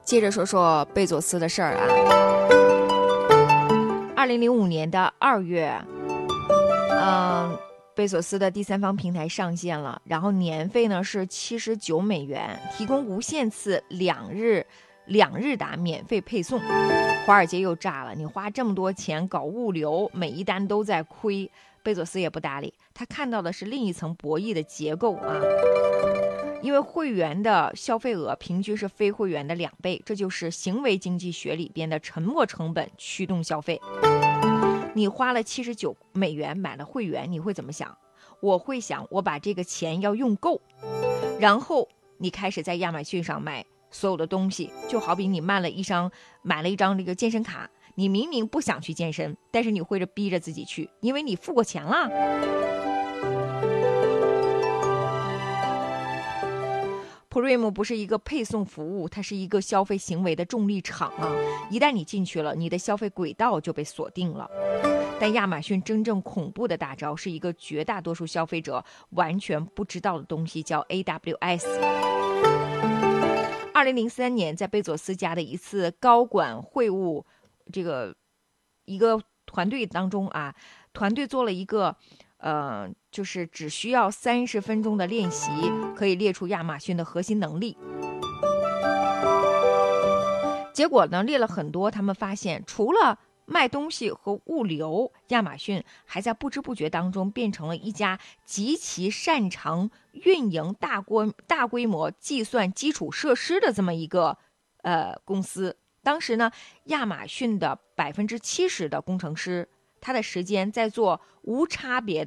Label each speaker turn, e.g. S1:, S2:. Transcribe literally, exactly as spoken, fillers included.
S1: 接着说说贝佐斯的事儿啊。二零零五年的二月，嗯，贝索斯的第三方平台上线了，然后年费呢是七十九美元，提供无限次两日两日达免费配送。华尔街又炸了，你花这么多钱搞物流，每一单都在亏。贝佐斯也不搭理，他看到的是另一层博弈的结构啊。因为会员的消费额平均是非会员的两倍，这就是行为经济学里边的沉没成本驱动消费。你花了七十九美元买了会员，你会怎么想？我会想，我把这个钱要用够，然后你开始在亚马逊上买所有的东西，就好比你买了一张买了一张这个健身卡，你明明不想去健身，但是你会着逼着自己去，因为你付过钱了。Prime 不是一个配送服务，它是一个消费行为的重力场啊！一旦你进去了，你的消费轨道就被锁定了。但亚马逊真正恐怖的大招是一个绝大多数消费者完全不知道的东西，叫 A W S。二零零三年，在贝佐斯家的一次高管会晤，这个一个团队当中啊，团队做了一个。呃，就是只需要三十分钟的练习，可以列出亚马逊的核心能力。结果呢，列了很多，他们发现，除了卖东西和物流，亚马逊还在不知不觉当中变成了一家极其擅长运营大规大规模计算基础设施的这么一个呃公司。当时呢，亚马逊的百分之七十的工程师。他的时间在做无差别